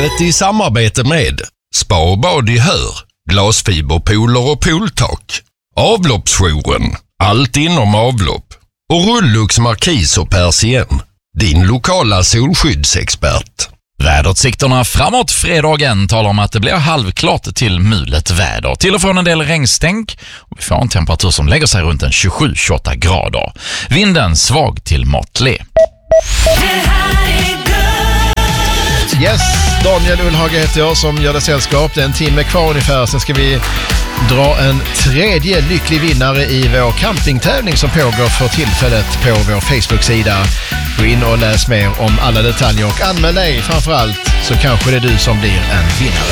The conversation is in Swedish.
livet i samarbete med Spa och bad i Hör, glasfiberpooler och pooltak, Avloppsjouren, allt inom avlopp och Rullux Markis och Persien, din lokala solskyddsexpert. Väderutsikterna framåt fredagen talar om att det blir halvklart till mulet väder. Till och från en del regnstänk och vi får en temperatur som lägger sig runt en 27-28 grader. Vinden svag till måttlig. Yes, Daniel Ullhage heter jag som gör det sällskap. Det är en timme kvar ungefär. Sen ska vi dra en tredje lycklig vinnare i vår campingtävling som pågår för tillfället på vår Facebook-sida. Gå in och läs mer om alla detaljer och anmäl dig framförallt så kanske det är du som blir en vinnare.